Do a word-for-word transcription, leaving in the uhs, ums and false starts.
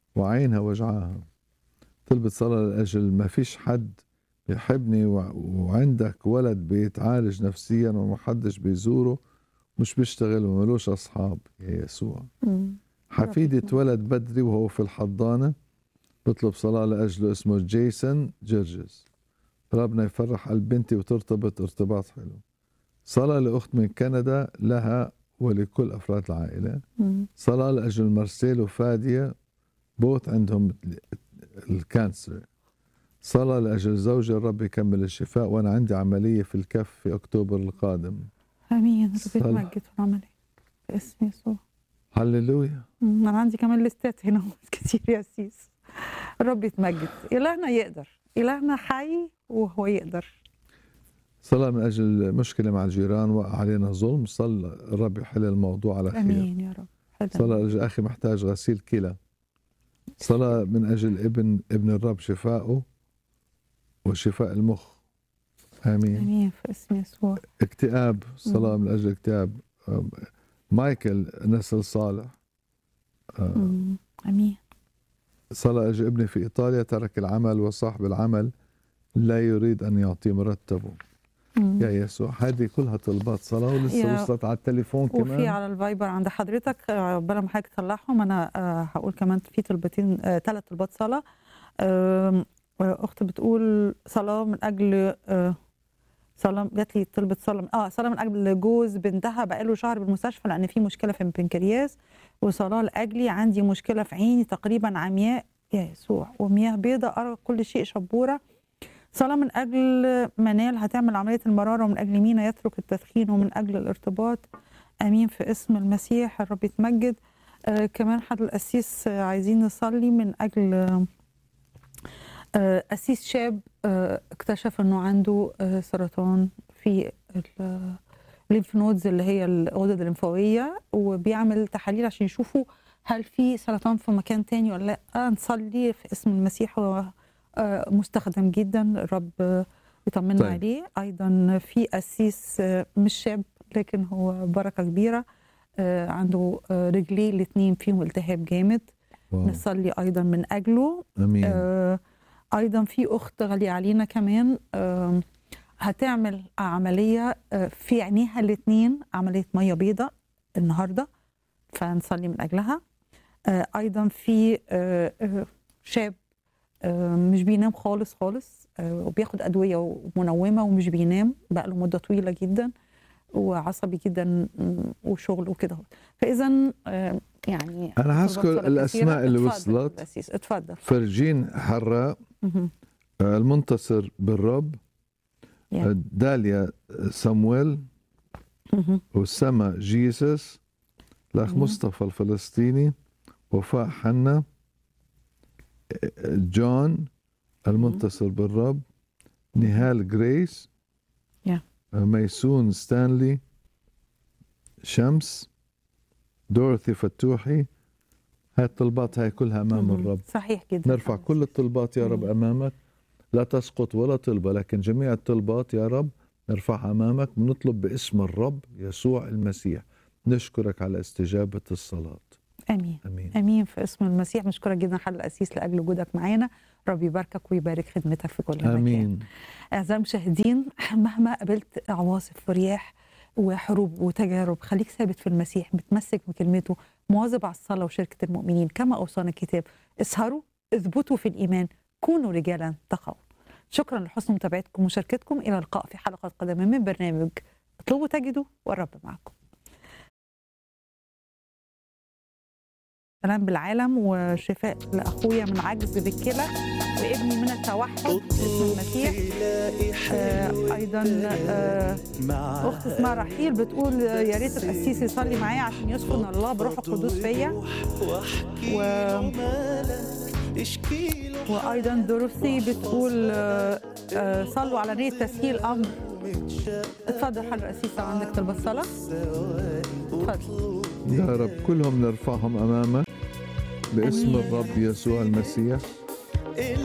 وعينها وجعاها. طلبت صلاة لأجل ما فيش حد بيحبني و- وعندك ولد بيتعالج نفسيا ومحدش بيزوره، مش بيشتغل وملوش أصحاب. يا يسوع، مم. حفيدي ربي يسمعك. اتولد بدري وهو في الحضانة، بطلب صلاة لأجله، اسمه جيسون جرجس. ربنا يفرح قلب بنتي وترتبط ارتباط حلو. صلاة لأخت من كندا لها ولكل أفراد العائلة. مم. صلاة لأجل مارسيل وفادية، بوت عندهم الكانسر. صلاة لأجل زوجي، الرب يكمل الشفاء، وأنا عندي عملية في الكف في أكتوبر القادم. امين. ربي صلاة. يتمجد في العمل باسم يسوع. هللويا. مم. انا عندي كمان لستات هنا كتير يا سيس. الرب يتمجد. الهنا يقدر، الهنا حي وهو يقدر. صلاة من أجل مشكلة مع الجيران، وقع علينا ظلم، صلى الرب يحل الموضوع على خير. امين يا رب. صلاة لأجل أخي محتاج غسيل كلى. صلاة من أجل ابن ابن الرب شفاؤه وشفاء المخ. آمين. امين في اسم يسوع. اكتئاب، صلاة مم. من أجل اكتئاب. آم، مايكل نسل صالح. آه، مم. امين. صلاة أجل ابني في إيطاليا، ترك العمل وصاحب العمل لا يريد أن يعطي مرتبه. مم. يا يسوع، هذه كلها طلبات صلاة، ولسه يا وصلت على التليفون وفي كمان. على الفايبر عند حضرتك، عقبال ما حضرتك تطلعهم انا آه، هقول كمان في طلبتين، ثلاث طلبات صلاه. آم، آه، اخت بتقول صلاه من اجل آه، صلاه، جات لي طلبه صلاه اه صلاه من اجل جوز بنتها بقاله شهر بالمستشفى لان في مشكله في البنكرياس، وصلاه لاجلي عندي مشكله في عيني تقريبا عمياء يا يسوع ومياه بيضاء ارى كل شيء شبوره. صلاه من اجل منال هتعمل عمليه المراره، ومن اجل مينا يترك التدخين، ومن اجل الارتباط. امين في اسم المسيح. الرب يتمجد. آه كمان حد القسيس آه عايزين نصلي من اجل آه آه، قسيس شاب آه اكتشف انه عنده آه سرطان في ال- الليمف نودز اللي هي الغدد الليمفاويه، وبيعمل تحاليل عشان يشوفوا هل في سرطان في مكان تاني ولا لا. نصلي في اسم المسيح. هو آه مستخدم جدا، الرب آه يطمنا طيب. عليه. ايضا في قسيس آه مش شاب لكن هو بركه كبيره، آه عنده آه رجليه الاثنين فيهم التهاب جامد. واو. نصلي ايضا من اجله. أمين. آه ايضا في اخت غاليه علينا كمان آه هتعمل عمليه آه في عينيها الاثنين، عمليه ميه بيضاء النهارده، فنصلي من اجلها. آه ايضا في آه آه شاب آه مش بينام خالص خالص، آه وبياخد ادويه منومه ومش بينام بقاله مده طويله جدا، وعصبي جدا وشغل وكده. فاذا آه يعني أنا طلبات هذكر صلاة الأسماء كثيرة. اللي اتفضل وصلت. الأسيس، اتفضل. فرجين حراء، مهم. آه، المنتصر بالرب، يا. آه، داليا سمويل، مهم. وسما جيسس، الأخ أمين. مصطفى الفلسطيني، وفاء حنا، آه، جون مهم. المنتصر بالرب، نهال جريس، يا. آه، ميسون ستانلي، شمس، دورثي فتوحي. هاي الطلبات هاي كلها أمام مهم. الرب. صحيح جدا. نرفع كل الطلبات يا رب مم. أمامك، لا تسقط ولا طلبة، لكن جميع الطلبات يا رب نرفعها أمامك، بنطلب باسم الرب يسوع المسيح. نشكرك على استجابة الصلاة. امين. أمين. امين في اسم المسيح. مشكورة جدا حل الاسيس لاجل وجودك معانا. رب يباركك ويبارك خدمتك في كل مكان. آمين. اعزائي المشاهدين، مهما قابلت عواصف ورياح وحروب وتجارب، خليك ثابت في المسيح، متمسك بكلمته، مواظب على الصلاه وشركه المؤمنين كما اوصانا الكتاب. اسهروا، اثبتوا في الايمان، كونوا رجالا تقوا. شكرا لحسن متابعتكم ومشاركتكم. الى اللقاء في حلقه قادمه من برنامج اطلبوا تجدوا والرب معكم. سلام بالعالم وشفاء لاخويا من عجز بالكلى، وابني من التوحد باسم المسيح. آه ايضا آه اخت اسمها رحيل بتقول آه يا ريت القسيس يصلي معايا عشان يسكن الله بروح القدوس فيا. و... وايضا دروسي بتقول آه آه صلوا على نية تسهيل امر. اتفضل حضرتك القسيس لو عندك طلبة صلاة. اتفضل. يا رب كلهم نرفعهم أمامك باسم أمين. الرب يسوع المسيح.